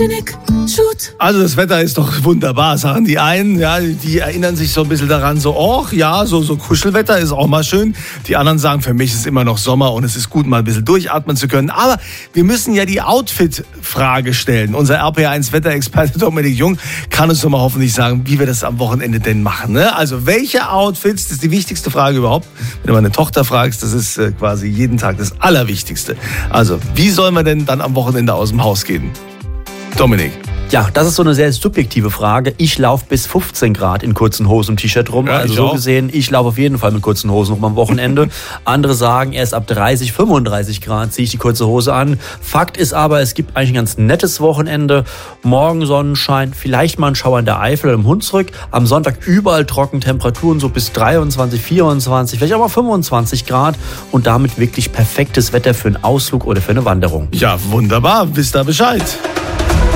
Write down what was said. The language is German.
Janik, shoot. Also das Wetter ist doch wunderbar, sagen die einen. Ja, die erinnern sich so ein bisschen daran, so so Kuschelwetter ist auch mal schön. Die anderen sagen, für mich ist immer noch Sommer und es ist gut, mal ein bisschen durchatmen zu können. Aber wir müssen ja die Outfit-Frage stellen. Unser RPR1-Wetterexperte Dominik Jung kann uns doch mal hoffentlich sagen, wie wir das am Wochenende denn machen. Ne? Also welche Outfits, das ist die wichtigste Frage überhaupt. Wenn du meine Tochter fragst, das ist quasi jeden Tag das Allerwichtigste. Also wie sollen wir denn dann am Wochenende aus dem Haus gehen? Dominik. Ja, das ist so eine sehr subjektive Frage. Ich laufe bis 15 Grad in kurzen Hosen und T-Shirt rum. Ja, also so gesehen, ich laufe auf jeden Fall mit kurzen Hosen rum am Wochenende. Andere sagen, erst ab 30, 35 Grad ziehe ich die kurze Hose an. Fakt ist aber, es gibt eigentlich ein ganz nettes Wochenende. Morgen Sonnenschein, vielleicht mal ein Schauer in der Eifel oder im Hunsrück. Am Sonntag überall trocken, Temperaturen so bis 23, 24, vielleicht auch mal 25 Grad. Und damit wirklich perfektes Wetter für einen Ausflug oder für eine Wanderung. Ja, wunderbar. Wisst ihr Bescheid.